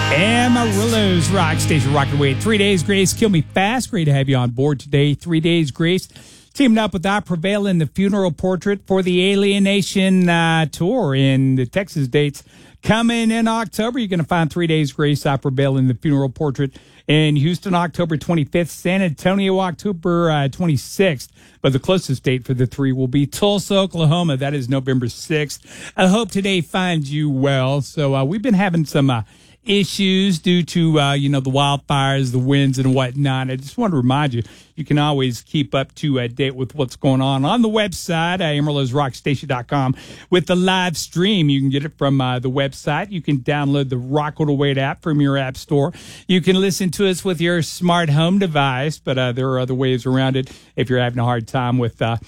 Amarillo's Rock Station, rocking away. 3 days, Grace. Kill Me Fast. Great to have you on board today. 3 days, Grace. Teaming up with Opera Veil in the funeral portrait for the Alienation tour in the Texas dates coming in October. You're going to find 3 days, Grace, Opera Veil in the funeral portrait in Houston, October 25th, San Antonio, October 26th. But the closest date for the three will be Tulsa, Oklahoma. That is November 6th. I hope today finds you well. So we've been having some issues due to, the wildfires, the winds and whatnot. I just want to remind you, you can always keep up to date with what's going on the website, AmarillosRockStation.com. With the live stream, you can get it from the website. You can download the Rock 108 app from your app store. You can listen to us with your smart home device, but there are other ways around it if you're having a hard time with, the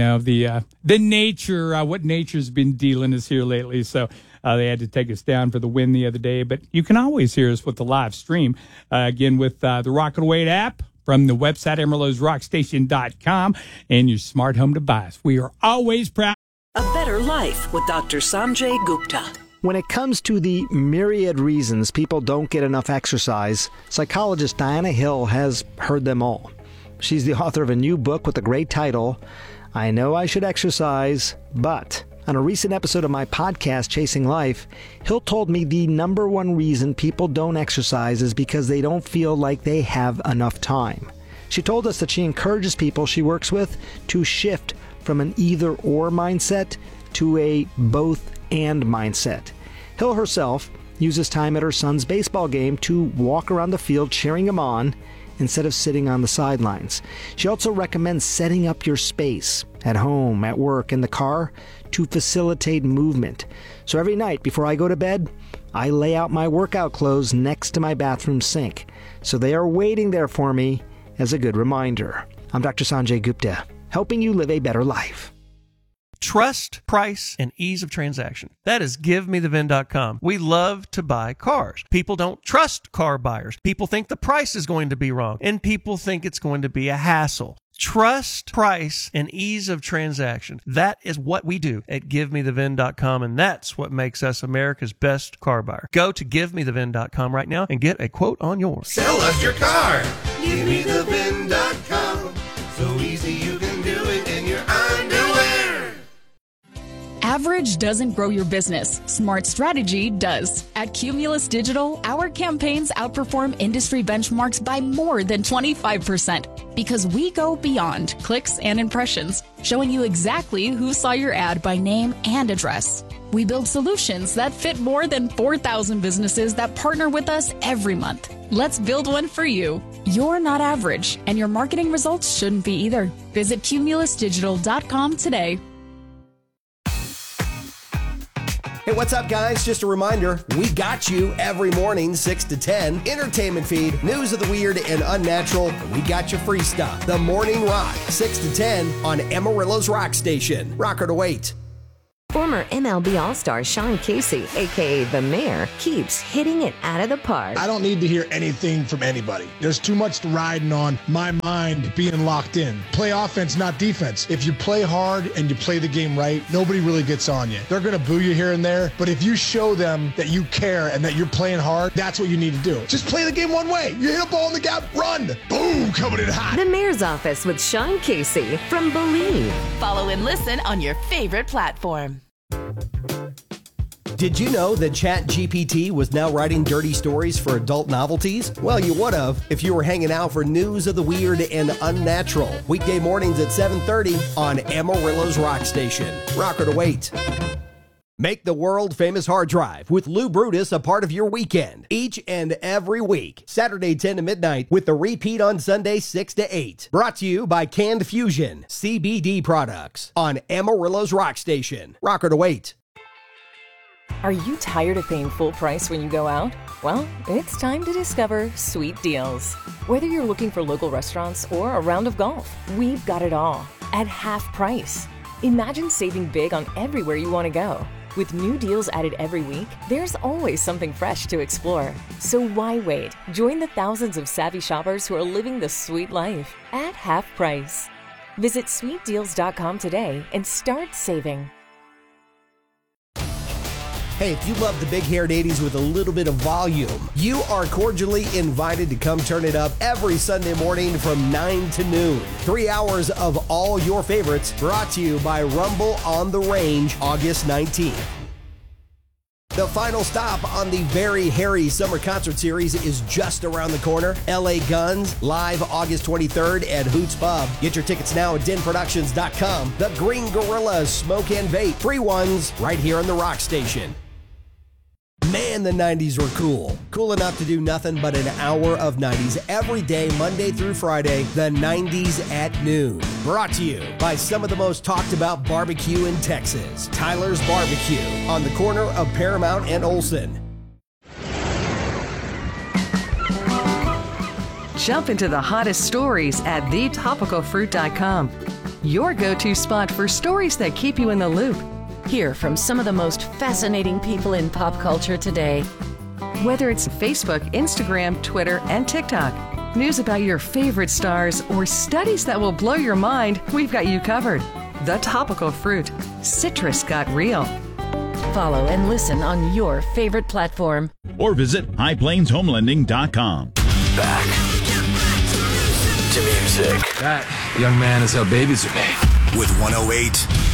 nature, what nature's been dealing us here lately. So, they had to take us down for the wind the other day, but you can always hear us with the live stream. Again, with the Rock 108 app from the website, AmarillosRockStation.com, and your smart home device. We are always proud. A Better Life with Dr. Sanjay Gupta. When it comes to the myriad reasons people don't get enough exercise, psychologist Diana Hill has heard them all. She's the author of a new book with a great title, I Know I Should Exercise, But... On a recent episode of my podcast, Chasing Life, Hill told me the number one reason people don't exercise is because they don't feel like they have enough time. She told us that she encourages people she works with to shift from an either-or mindset to a both-and mindset. Hill herself uses time at her son's baseball game to walk around the field cheering him on instead of sitting on the sidelines. She also recommends setting up your space at home, at work, in the car to facilitate movement. So every night before I go to bed, I lay out my workout clothes next to my bathroom sink. So they are waiting there for me as a good reminder. I'm Dr. Sanjay Gupta, helping you live a better life. Trust, price, and ease of transaction. That is GiveMeTheVin.com. We love to buy cars. People don't trust car buyers. People think the price is going to be wrong, and people think it's going to be a hassle. Trust, price, and ease of transaction. That is what we do at GiveMeTheVin.com, and that's what makes us America's best car buyer. Go to GiveMeTheVin.com right now and get a quote on yours. Sell us your car. GiveMeTheVin.com. So easy you can do it in your underwear. Average doesn't grow your business. Smart strategy does. At Cumulus Digital, our campaigns outperform industry benchmarks by more than 25% because we go beyond clicks and impressions, showing you exactly who saw your ad by name and address. We build solutions that fit more than 4,000 businesses that partner with us every month. Let's build one for you. You're not average, and your marketing results shouldn't be either. Visit CumulusDigital.com today. Hey, what's up, guys? Just a reminder, we got you every morning, 6 to 10. Entertainment feed, news of the weird and unnatural. We got you free stuff. The Morning Rock, 6 to 10 on Amarillo's Rock Station. Rocker to wait. Former MLB All-Star Sean Casey, a.k.a. The Mayor, keeps hitting it out of the park. I don't need to hear anything from anybody. There's too much riding on my mind being locked in. Play offense, not defense. If you play hard and you play the game right, nobody really gets on you. They're going to boo you here and there, but if you show them that you care and that you're playing hard, that's what you need to do. Just play the game one way. You hit a ball in the gap, run. Boom, coming in hot. The Mayor's Office with Sean Casey from Believe. Follow and listen on your favorite platform. Did you know that ChatGPT was now writing dirty stories for adult novelties? Well, you would have if you were hanging out for news of the weird and unnatural. Weekday mornings at 7:30 on Amarillo's Rock Station. Rocker to wait. Make the world famous hard drive with Lou Brutus a part of your weekend each and every week. Saturday 10 to midnight with the repeat on Sunday 6 to 8. Brought to you by Canned Fusion CBD products on Amarillo's Rock Station. Rocker to wait. Are you tired of paying full price when you go out? Well, it's time to discover Sweet Deals. Whether you're looking for local restaurants or a round of golf, we've got it all at half price. Imagine saving big on everywhere you want to go. With new deals added every week, there's always something fresh to explore. So why wait? Join the thousands of savvy shoppers who are living the sweet life at half price. Visit sweetdeals.com today and start saving. Hey, if you love the big-haired 80s with a little bit of volume, you are cordially invited to come turn it up every Sunday morning from 9 to noon. 3 hours of all your favorites brought to you by Rumble on the Range, August 19th. The final stop on the very hairy summer concert series is just around the corner. LA Guns, live August 23rd at Hoots Pub. Get your tickets now at denproductions.com. The Green Gorillas, Smoke and Vape, free ones right here on the Rock Station. Man, the 90s were cool. Cool enough to do nothing but an hour of 90s every day, Monday through Friday, the 90s at noon. Brought to you by some of the most talked about barbecue in Texas. Tyler's Barbecue on the corner of Paramount and Olsen. Jump into the hottest stories at thetopicalfruit.com. Your go-to spot for stories that keep you in the loop. Hear from some of the most fascinating people in pop culture today. Whether it's Facebook, Instagram, Twitter, and TikTok, news about your favorite stars, or studies that will blow your mind, we've got you covered. The Topical Fruit. Citrus got real. Follow and listen on your favorite platform. Or visit highplainshomelending.com. Back to music. That, young man, is how babies are made. With 108